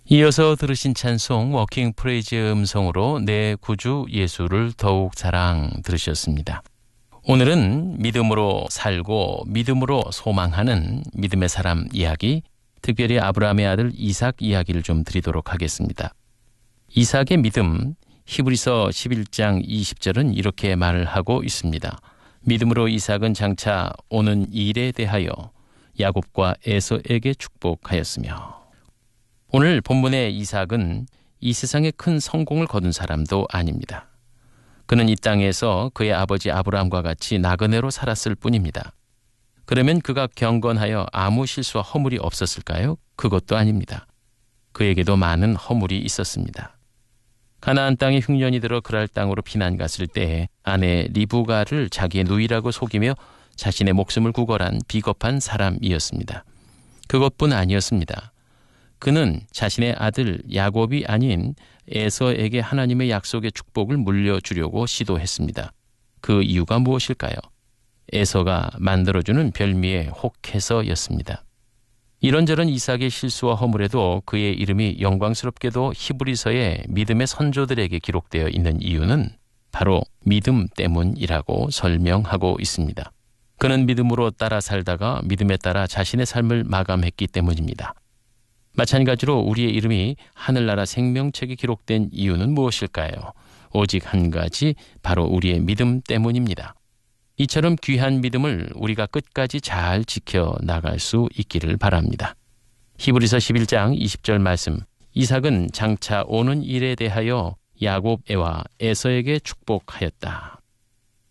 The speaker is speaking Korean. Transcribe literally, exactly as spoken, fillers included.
이어서 들으신 찬송 워킹 프레이즈 음성으로 내 구주 예수를 더욱 자랑 들으셨습니다. 오늘은 믿음으로 살고 믿음으로 소망하는 믿음의 사람 이야기, 특별히 아브라함의 아들 이삭 이야기를 좀 드리도록 하겠습니다. 이삭의 믿음, 히브리서 십일 장 이십 절은 이렇게 말을 하고 있습니다. 믿음으로 이삭은 장차 오는 일에 대하여 야곱과 에서에게 축복하였으며. 오늘 본문의 이삭은 이 세상에 큰 성공을 거둔 사람도 아닙니다. 그는 이 땅에서 그의 아버지 아브라함과 같이 나그네로 살았을 뿐입니다. 그러면 그가 경건하여 아무 실수와 허물이 없었을까요? 그것도 아닙니다. 그에게도 많은 허물이 있었습니다. 가나안 땅에 흉년이 들어 그랄 땅으로 피난 갔을 때에 아내 리브가를 자기의 누이라고 속이며 자신의 목숨을 구걸한 비겁한 사람이었습니다. 그것뿐 아니었습니다. 그는 자신의 아들 야곱이 아닌 에서에게 하나님의 약속의 축복을 물려주려고 시도했습니다. 그 이유가 무엇일까요? 에서가 만들어주는 별미의 혹해서였습니다. 이런저런 이삭의 실수와 허물에도 그의 이름이 영광스럽게도 히브리서의 믿음의 선조들에게 기록되어 있는 이유는 바로 믿음 때문이라고 설명하고 있습니다. 그는 믿음으로 따라 살다가 믿음에 따라 자신의 삶을 마감했기 때문입니다. 마찬가지로 우리의 이름이 하늘나라 생명책에 기록된 이유는 무엇일까요? 오직 한 가지, 바로 우리의 믿음 때문입니다. 이처럼 귀한 믿음을 우리가 끝까지 잘 지켜나갈 수 있기를 바랍니다. 히브리서 십일 장 이십 절 말씀, 이삭은 장차 오는 일에 대하여 야곱애와 에서에게 축복하였다.